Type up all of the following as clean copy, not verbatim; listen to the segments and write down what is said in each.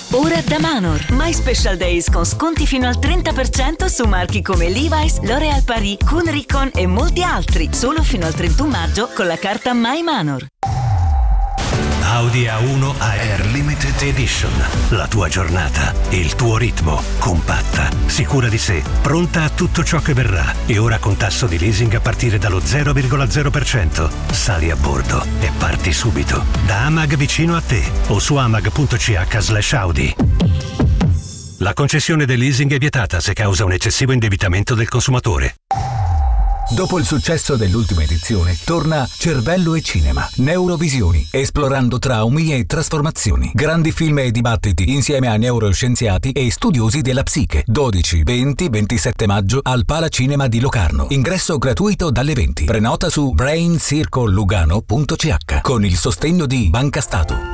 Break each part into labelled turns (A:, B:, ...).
A: Ora da Manor. My Special Days con sconti fino al 30% su marchi come Levi's, L'Oréal Paris, Kuhn Ricon e molti altri. Solo fino al 31 maggio con la carta My Manor.
B: Audi A1 Air Limited Edition. La tua giornata, il tuo ritmo, compatta, sicura di sé, pronta a tutto ciò che verrà. E ora con tasso di leasing a partire dallo 0,0%. Sali a bordo e parti subito. Da Amag vicino a te o su amag.ch/Audi. La concessione del leasing è vietata se causa un eccessivo indebitamento del consumatore.
C: Dopo il successo dell'ultima edizione, torna Cervello e Cinema, Neurovisioni, esplorando traumi e trasformazioni. Grandi film e dibattiti insieme a neuroscienziati e studiosi della psiche. 12, 20, 27 maggio al Palacinema di Locarno. Ingresso gratuito dalle 20. Prenota su braincirclelugano.ch con il sostegno di Banca Stato.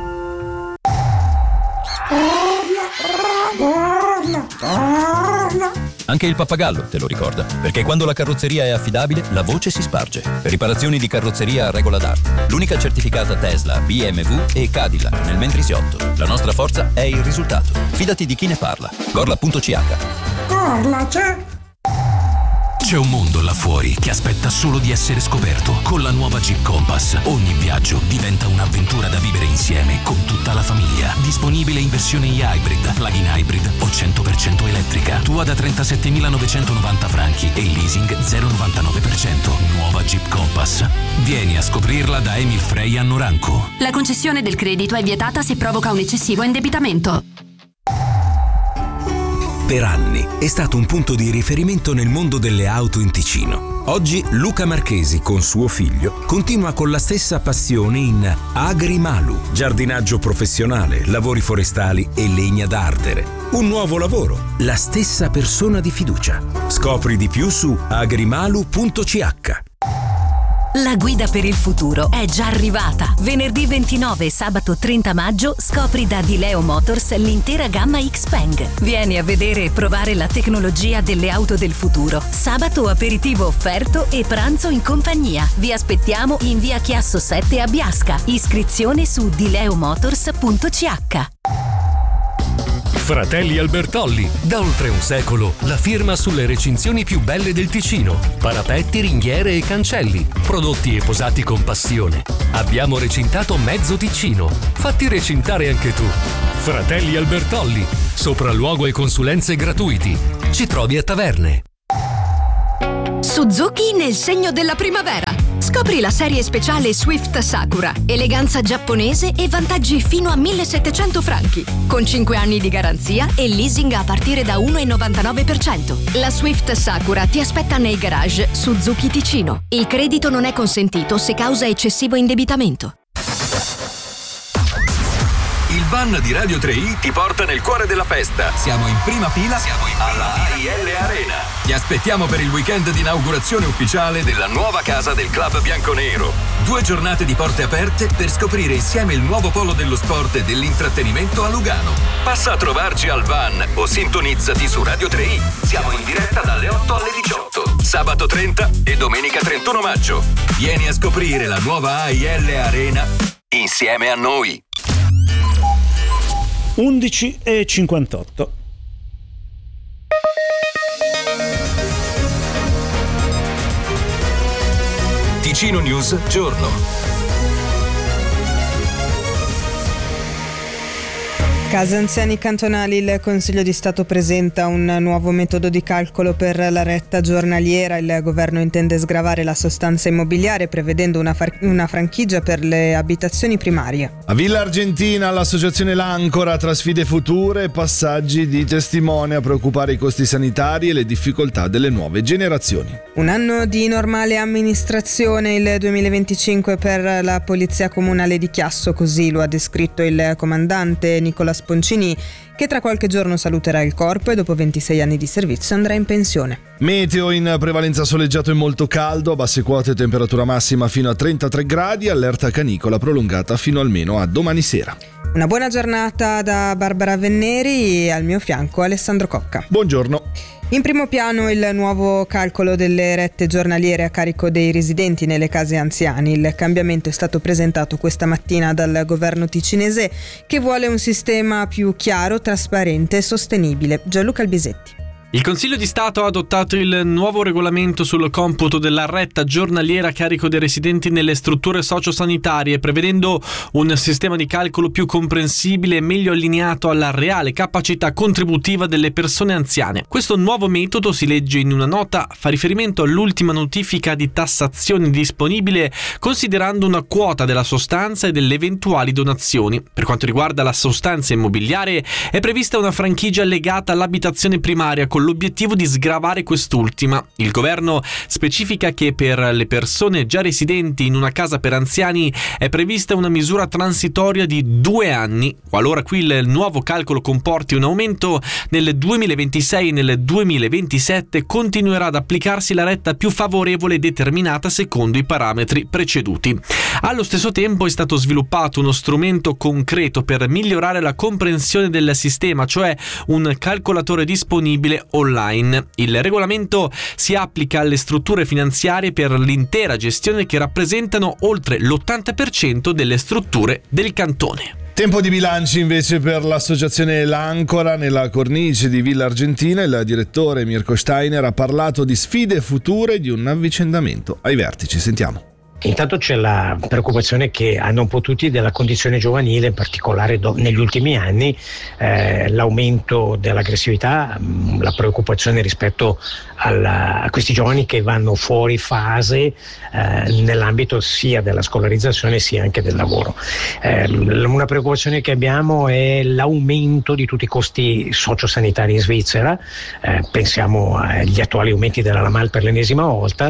D: Anche il pappagallo te lo ricorda, perché quando la carrozzeria è affidabile, la voce si sparge. Riparazioni di carrozzeria a regola d'arte. L'unica certificata Tesla, BMW e Cadillac nel Mendrisiotto. La nostra forza è il risultato. Fidati di chi ne parla. Gorla.ch.
E: Gorla c'è!
F: C'è un mondo là fuori che aspetta solo di essere scoperto. Con la nuova Jeep Compass ogni viaggio diventa un'avventura da vivere insieme con tutta la famiglia. Disponibile in versione hybrid, plug-in hybrid o 100% elettrica. Tua da 37.990 franchi e leasing 0,99%. Nuova Jeep Compass. Vieni a scoprirla da Emil Frey a Noranco.
G: La concessione del credito è vietata se provoca un eccessivo indebitamento.
H: Per anni è stato un punto di riferimento nel mondo delle auto in Ticino. Oggi Luca Marchesi con suo figlio continua con la stessa passione in Agrimalu, giardinaggio professionale, lavori forestali e legna da ardere. Un nuovo lavoro, la stessa persona di fiducia. Scopri di più su agrimalu.ch.
A: La guida per il futuro è già arrivata. Venerdì 29 e sabato 30 maggio scopri da Dileo Motors l'intera gamma Xpeng. Vieni a vedere e provare la tecnologia delle auto del futuro. Sabato aperitivo offerto e pranzo in compagnia. Vi aspettiamo in via Chiasso 7 a Biasca. Iscrizione su dileomotors.ch.
I: Fratelli Albertolli, da oltre un secolo, la firma sulle recinzioni più belle del Ticino. Parapetti, ringhiere e cancelli, prodotti e posati con passione. Abbiamo recintato mezzo Ticino. Fatti recintare anche tu. Fratelli Albertolli, sopralluogo e consulenze gratuiti. Ci trovi a Taverne.
G: Suzuki nel segno della primavera. Scopri la serie speciale Swift Sakura, eleganza giapponese e vantaggi fino a 1.700 franchi, con 5 anni di garanzia e leasing a partire da 1,99%. La Swift Sakura ti aspetta nei garage Suzuki Ticino. Il credito non è consentito se causa eccessivo indebitamento.
J: Il van di Radio 3i ti porta nel cuore della festa. Siamo in prima fila alla AIL Arena. Ti aspettiamo per il weekend di inaugurazione ufficiale della nuova casa del Club Bianconero. 2 giornate di porte aperte per scoprire insieme il nuovo polo dello sport e dell'intrattenimento a Lugano. Passa a trovarci al van o sintonizzati su Radio 3i. Siamo in diretta dalle 8 alle 18. Sabato 30 e domenica 31 maggio. Vieni a scoprire la nuova AIL Arena insieme a noi.
K: 11:58.
J: Ticino News Giorno.
L: Case anziani cantonali, il Consiglio di Stato presenta un nuovo metodo di calcolo per la retta giornaliera. Il governo intende sgravare la sostanza immobiliare prevedendo una franchigia per le abitazioni primarie.
M: A Villa Argentina l'associazione L'Ancora tra sfide future e passaggi di testimone a preoccupare i costi sanitari e le difficoltà delle nuove generazioni.
L: Un anno di normale amministrazione il 2025 per la Polizia Comunale di Chiasso, così lo ha descritto il comandante Nicola Sponcini, che tra qualche giorno saluterà il corpo e dopo 26 anni di servizio andrà in pensione.
M: Meteo in prevalenza soleggiato e molto caldo, a basse quote temperatura massima fino a 33 gradi, allerta canicola prolungata fino almeno a domani sera.
L: Una buona giornata da Barbara Venneri e al mio fianco Alessandro Cocca.
M: Buongiorno.
L: In primo piano il nuovo calcolo delle rette giornaliere a carico dei residenti nelle case anziani. Il cambiamento è stato presentato questa mattina dal governo ticinese, che vuole un sistema più chiaro, trasparente e sostenibile. Gianluca Albisetti.
N: Il Consiglio di Stato ha adottato il nuovo regolamento sul computo della retta giornaliera a carico dei residenti nelle strutture sociosanitarie, prevedendo un sistema di calcolo più comprensibile e meglio allineato alla reale capacità contributiva delle persone anziane. Questo nuovo metodo, si legge in una nota, fa riferimento all'ultima notifica di tassazione disponibile, considerando una quota della sostanza e delle eventuali donazioni. Per quanto riguarda la sostanza immobiliare, è prevista una franchigia legata all'abitazione primaria con l'obiettivo di sgravare quest'ultima. Il governo specifica che per le persone già residenti in una casa per anziani è prevista una misura transitoria di 2 anni. Qualora qui il nuovo calcolo comporti un aumento, nel 2026 e nel 2027 continuerà ad applicarsi la retta più favorevole determinata secondo i parametri preceduti. Allo stesso tempo è stato sviluppato uno strumento concreto per migliorare la comprensione del sistema, cioè un calcolatore disponibile online. Il regolamento si applica alle strutture finanziarie per l'intera gestione, che rappresentano oltre l'80% delle strutture del cantone.
M: Tempo di bilanci invece per l'associazione L'Ancora. Nella cornice di Villa Argentina il direttore Mirko Steiner ha parlato di sfide future, di un avvicendamento ai vertici. Sentiamo.
O: Intanto c'è la preoccupazione che hanno un po' tutti della condizione giovanile, in particolare negli ultimi anni, l'aumento dell'aggressività, la preoccupazione rispetto a questi giovani che vanno fuori fase nell'ambito sia della scolarizzazione sia anche del lavoro. Una preoccupazione che abbiamo è l'aumento di tutti i costi sociosanitari in Svizzera, pensiamo agli attuali aumenti della LAMAL per l'ennesima volta,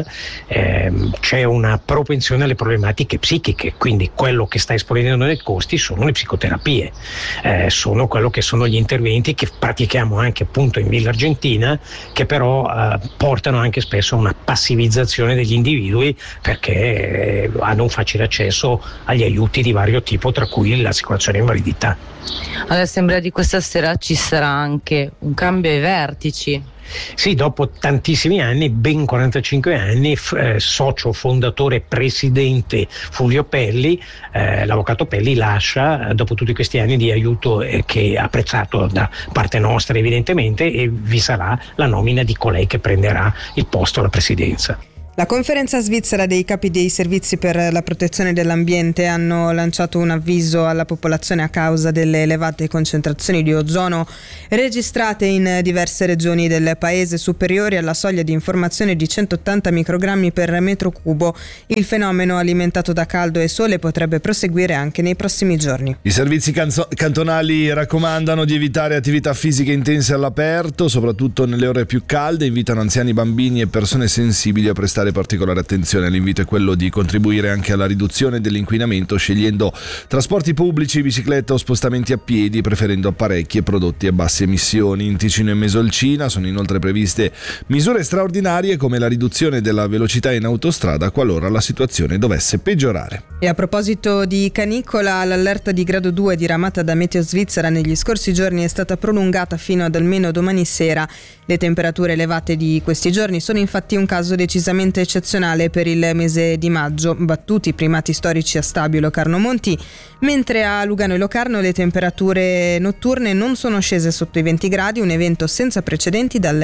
O: c'è una propensione alle problematiche psichiche, quindi quello che sta esplodendo nei costi sono le psicoterapie, sono quello che sono gli interventi che pratichiamo anche appunto in Villa Argentina, che però portano anche spesso a una passivizzazione degli individui, perché hanno un facile accesso agli aiuti di vario tipo, tra cui l'assicurazione invalidità.
P: All'assemblea di questa sera ci sarà anche un cambio ai vertici.
O: Sì, dopo tantissimi anni, ben 45 anni, socio fondatore presidente Fulvio Pelli, l'avvocato Pelli lascia dopo tutti questi anni di aiuto che ha apprezzato da parte nostra evidentemente, e vi sarà la nomina di colei che prenderà il posto alla presidenza.
L: La conferenza svizzera dei capi dei servizi per la protezione dell'ambiente hanno lanciato un avviso alla popolazione a causa delle elevate concentrazioni di ozono registrate in diverse regioni del paese, superiori alla soglia di informazione di 180 microgrammi per metro cubo. Il fenomeno, alimentato da caldo e sole, potrebbe proseguire anche nei prossimi giorni.
M: I servizi cantonali raccomandano di evitare attività fisiche intense all'aperto, soprattutto nelle ore più calde. Invitano anziani, bambini e persone sensibili a prestare particolare attenzione. L'invito è quello di contribuire anche alla riduzione dell'inquinamento, scegliendo trasporti pubblici, bicicletta o spostamenti a piedi, preferendo apparecchi e prodotti a basse emissioni. In Ticino e Mesolcina sono inoltre previste misure straordinarie come la riduzione della velocità in autostrada qualora la situazione dovesse peggiorare.
L: E a proposito di canicola, l'allerta di grado 2 diramata da Meteo Svizzera negli scorsi giorni è stata prolungata fino ad almeno domani sera. Le temperature elevate di questi giorni sono infatti un caso decisamente eccezionale per il mese di maggio, battuti i primati storici a Stabio e Carnomonti, mentre a Lugano e Locarno le temperature notturne non sono scese sotto i 20 gradi, un evento senza precedenti dal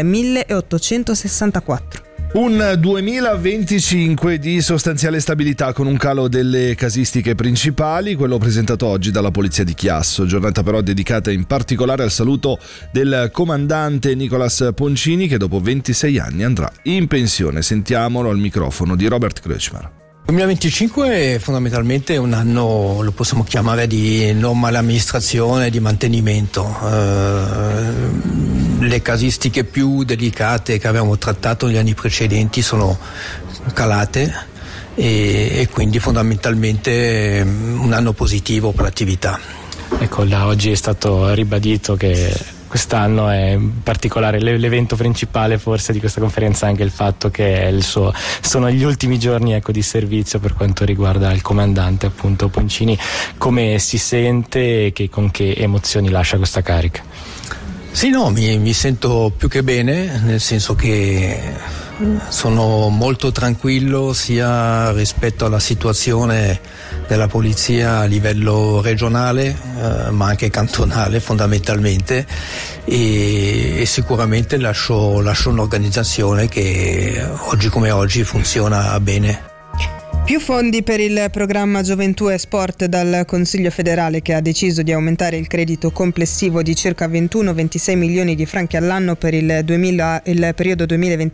L: 1864.
M: Un 2025 di sostanziale stabilità, con un calo delle casistiche principali, quello presentato oggi dalla Polizia di Chiasso. Giornata però dedicata in particolare al saluto del comandante Nicolas Poncini, che dopo 26 anni andrà in pensione. Sentiamolo al microfono di Robert Kreutzmann.
Q: Il 2025 è fondamentalmente un anno, lo possiamo chiamare, di normale amministrazione, di mantenimento. Le casistiche più delicate che avevamo trattato negli anni precedenti sono calate e quindi fondamentalmente un anno positivo per l'attività.
R: Ecco, da oggi è stato ribadito che quest'anno è in particolare l'evento principale forse di questa conferenza, anche il fatto che sono gli ultimi giorni di servizio per quanto riguarda il comandante appunto Poncini. Come si sente e con che emozioni lascia questa carica?
Q: Sì, no, mi sento più che bene, nel senso che sono molto tranquillo sia rispetto alla situazione della polizia a livello regionale, ma anche cantonale fondamentalmente, e sicuramente lascio un'organizzazione che oggi come oggi funziona bene.
L: Più fondi per il programma Gioventù e Sport dal Consiglio federale, che ha deciso di aumentare il credito complessivo di circa 21-26 milioni di franchi all'anno per il periodo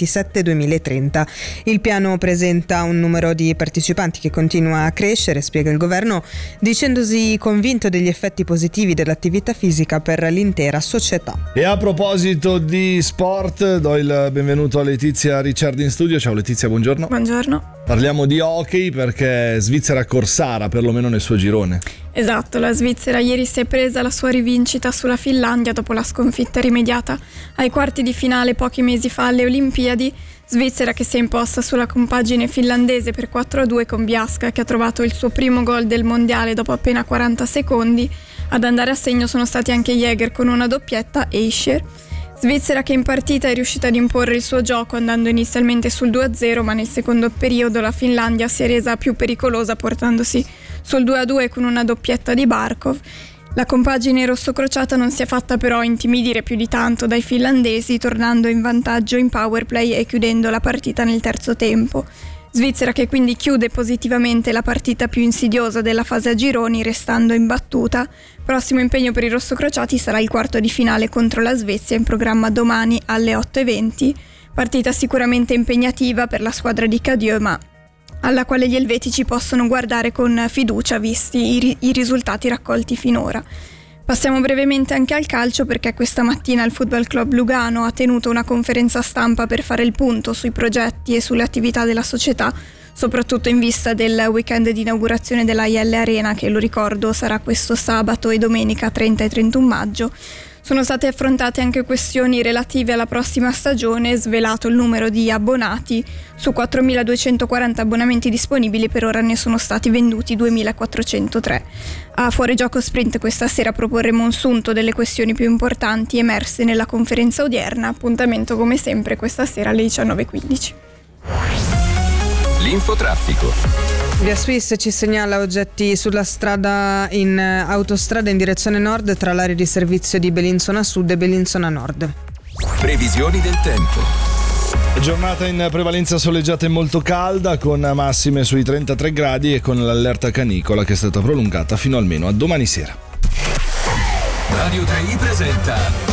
L: 2027-2030. Il piano presenta un numero di partecipanti che continua a crescere, spiega il governo, dicendosi convinto degli effetti positivi dell'attività fisica per l'intera società.
M: E a proposito di sport, do il benvenuto a Letizia Ricciardi in studio. Ciao Letizia, buongiorno.
S: Buongiorno.
M: Parliamo di hockey perché Svizzera-Corsara, perlomeno nel suo girone.
S: Esatto, la Svizzera ieri si è presa la sua rivincita sulla Finlandia dopo la sconfitta rimediata ai quarti di finale pochi mesi fa alle Olimpiadi. Svizzera che si è imposta sulla compagine finlandese per 4-2 con Biasca, che ha trovato il suo primo gol del mondiale dopo appena 40 secondi. Ad andare a segno sono stati anche Jäger con una doppietta e Ischer. Svizzera che in partita è riuscita ad imporre il suo gioco andando inizialmente sul 2-0, ma nel secondo periodo la Finlandia si è resa più pericolosa portandosi sul 2-2 con una doppietta di Barkov. La compagine rossocrociata non si è fatta però intimidire più di tanto dai finlandesi, tornando in vantaggio in powerplay e chiudendo la partita nel terzo tempo. Svizzera che quindi chiude positivamente la partita più insidiosa della fase a gironi, restando imbattuta. Prossimo impegno per i rossocrociati sarà il quarto di finale contro la Svezia, in programma domani alle 8:20. Partita sicuramente impegnativa per la squadra di Cadieux, ma alla quale gli elvetici possono guardare con fiducia visti i risultati raccolti finora. Passiamo brevemente anche al calcio, perché questa mattina il Football Club Lugano ha tenuto una conferenza stampa per fare il punto sui progetti e sulle attività della società, soprattutto in vista del weekend di inaugurazione della IL Arena, che, lo ricordo, sarà questo sabato e domenica 30 e 31 maggio. Sono state affrontate anche questioni relative alla prossima stagione, svelato il numero di abbonati. Su 4.240 abbonamenti disponibili per ora ne sono stati venduti 2.403. A Fuorigioco Sprint questa sera proporremo un sunto delle questioni più importanti emerse nella conferenza odierna. Appuntamento come sempre questa sera alle 19:15.
J: L'infotraffico.
L: Via Swiss ci segnala oggetti sulla strada in autostrada in direzione nord tra l'area di servizio di Bellinzona Sud e Bellinzona Nord.
J: Previsioni del tempo.
M: Giornata in prevalenza soleggiata e molto calda, con massime sui 33 gradi e con l'allerta canicola che è stata prolungata fino almeno a domani sera.
J: Radio 3i presenta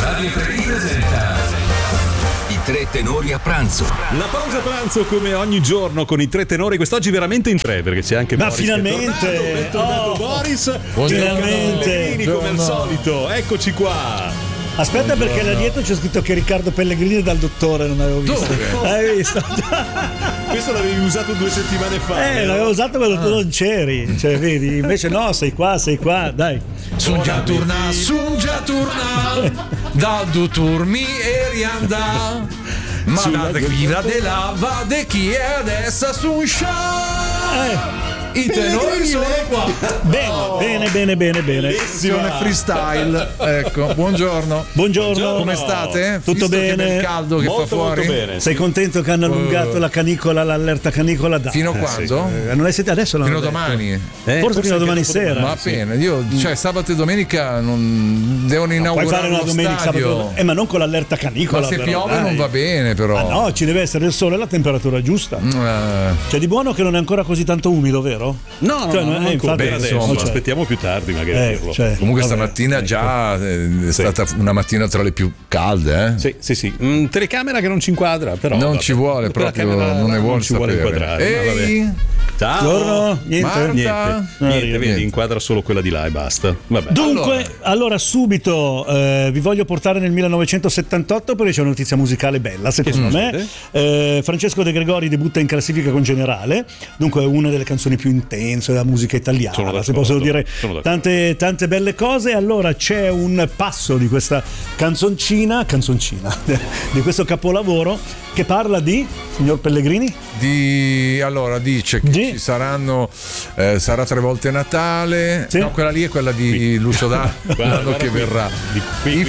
J: I tre tenori a pranzo.
T: La pausa pranzo come ogni giorno con i tre tenori, quest'oggi veramente in tre perché c'è anche Boris.
K: Ma finalmente!
T: È tornato Boris.
K: Finalmente!
T: Come al solito, eccoci qua.
K: Aspetta, perché là dietro c'è scritto che Riccardo Pellegrini è dal dottore, non avevo visto.
T: Dove?
K: Hai visto?
T: Questo l'avevi usato 2 settimane fa.
K: L'avevo usato quando tu non c'eri. Cioè, vedi, invece no, sei qua, dai.
U: Sono già tornato, da turmi e rianda. Ma la guida della de chi è adesso su show. I tenori sono qua.
K: Bene.
U: Lezione freestyle. Ecco, buongiorno.
K: Come
U: state?
K: Tutto
U: Visto
K: bene?
U: Che bel caldo che
T: Molto,
U: fa fuori.
T: molto bene.
K: Sei contento che hanno allungato la canicola, l'allerta canicola?
U: Fino a quando?
K: Non l'hai sentito adesso?
U: Fino a domani.
K: Forse fino a domani sera.
U: Ma appena. Io, cioè, sabato e domenica non devono inaugurare.
K: Puoi fare una domenica,
U: stadio.
K: sabato, ma non con l'allerta canicola.
U: Ma se
K: però,
U: piove
K: dai.
U: non va bene, però.
K: Ah no, ci deve essere il sole e la temperatura giusta. C'è di buono che non è ancora così tanto umido, vero?
T: No,
K: infatti,
T: bene, adesso, aspettiamo più tardi magari.
U: Comunque stamattina già è stata una mattina tra le più calde,
T: Sì. Telecamera che non ci inquadra, però
U: non ci vuole proprio, non ne vuole sapere.
T: Ehi, ciao.
K: Buongiorno.
T: Niente, vedi, inquadra solo quella di là e basta. Vabbè.
K: Dunque, allora subito vi voglio portare nel 1978 perché c'è una notizia musicale bella, secondo me. Francesco De Gregori debutta in classifica con Generale, dunque è una delle canzoni più intense della musica italiana, se posso dire tante belle cose. Allora c'è un passo di questa canzoncina di questo capolavoro che parla di, signor Pellegrini?
U: Allora dice che
B: ci saranno, sarà 3 volte Natale. No, quella lì è quella di Lucio Dalla che verrà. I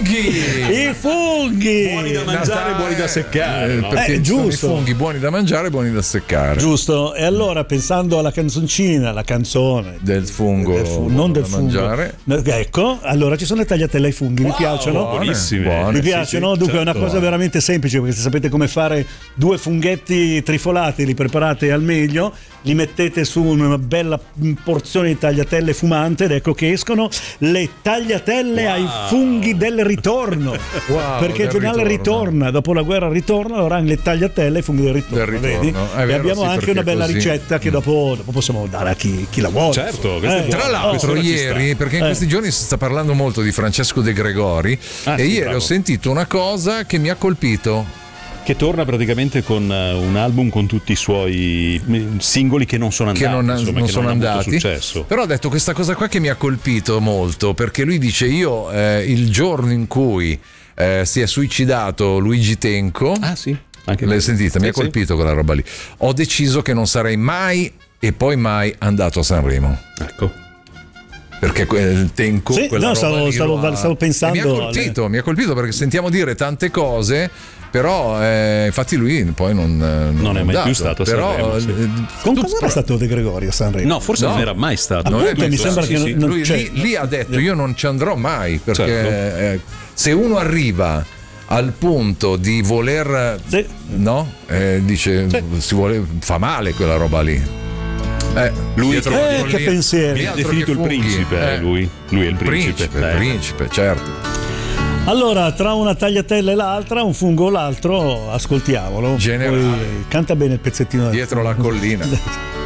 B: funghi
T: buoni da mangiare, buoni da seccare,
B: perché
K: giusto.
B: I funghi buoni da mangiare, buoni da seccare.
K: Giusto. E allora, pensando alla canzoncina, la canzone
B: del fungo,
K: non del
B: da
K: fungo,
B: mangiare,
K: ecco, allora ci sono le tagliatelle ai funghi. Mi piacciono?
T: Buonissime.
K: Mi piacciono?
T: Sì,
K: dunque
T: certo.
K: è una cosa veramente semplice, perché se sapete come fare 2 funghetti trifolati, li preparate al meglio, li mettete su una bella porzione di tagliatelle fumante ed ecco che escono le tagliatelle ai funghi del ritorno. Perché il giornale ritorna, dopo la guerra ritorna, allora le tagliatelle ai funghi del ritorno. Vedi?
B: Vero,
K: e abbiamo anche una bella
B: così.
K: ricetta che dopo possiamo dare a chi la vuole.
T: Certo,
B: tra l'altro ieri, perché in questi giorni si sta parlando molto di Francesco De Gregori, e ieri ho sentito una cosa che mi ha colpito.
T: Che torna praticamente con un album con tutti i suoi singoli che non sono andati,
B: non sono andati.
T: Successo.
B: Però ho detto questa cosa qua che mi ha colpito molto, perché lui dice: io il giorno in cui si è suicidato Luigi Tenco,
T: anche
B: l'hai sentita? Mi ha colpito quella roba lì. Ho deciso che non sarei mai e poi mai andato a Sanremo.
T: Ecco.
B: Perché Tenco,
K: stavo pensando.
B: Mi ha colpito perché sentiamo dire tante cose. Però infatti lui poi non
T: è mai più stato a
B: però,
T: Sanremo.
K: Con cosa era stato De Gregorio a Sanremo?
T: No, forse non era mai stato.
K: Mi sembra che non
B: lui
K: c'è.
B: lì ha detto: io non ci andrò mai, perché se uno arriva al punto di voler dice si vuole, fa male quella roba lì.
T: Lui
K: che pensieri.
T: È definito il principe, lui è il principe.
B: Il principe, certo.
K: Allora, tra una tagliatella e l'altra, un fungo o l'altro, ascoltiamolo.
B: Generale.
K: Poi canta bene il pezzettino
B: dietro la collina.